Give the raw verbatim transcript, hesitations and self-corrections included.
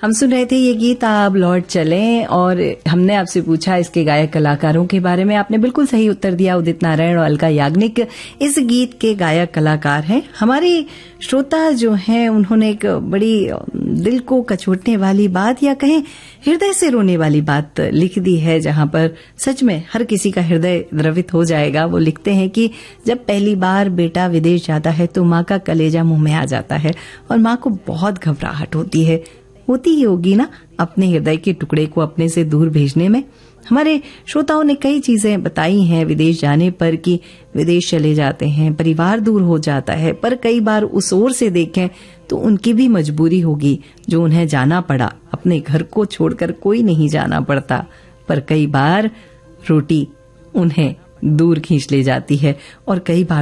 हम सुन रहे थे ये गीत आप लौट चलें और हमने आपसे पूछा इसके गायक कलाकारों के बारे में। आपने बिल्कुल सही उत्तर दिया। उदित नारायण और अलका याग्निक इस गीत के गायक कलाकार हैं। हमारे श्रोता जो हैं उन्होंने एक बड़ी दिल को कचोटने वाली बात या कहें हृदय से रोने वाली बात लिख दी है, जहां पर सच में हर किसी का हृदय द्रवित हो जाएगा। वो लिखते हैं कि जब पहली बार बेटा विदेश जाता है तो माँ का कलेजा मुंह में आ जाता है और माँ को बहुत घबराहट होती है। होती ही होगी ना अपने हृदय के टुकड़े को अपने से दूर भेजने में। हमारे श्रोताओं ने कई चीजें बताई हैं विदेश जाने पर कि विदेश चले जाते हैं, परिवार दूर हो जाता है, पर कई बार उस ओर से देखें तो उनकी भी मजबूरी होगी जो उन्हें जाना पड़ा। अपने घर को छोड़कर कोई नहीं जाना पड़ता, पर कई बार रोटी उन्हें दूर खींच ले जाती है और कई बार